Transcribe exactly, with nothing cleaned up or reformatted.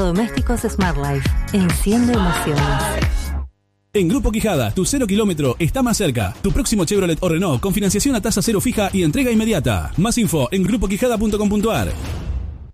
Domésticos Smart Life. Enciende emociones. En Grupo Quijada, tu cero kilómetro está más cerca. Tu próximo Chevrolet o Renault con financiación a tasa cero fija y entrega inmediata. Más info en grupo quijada punto com punto a r.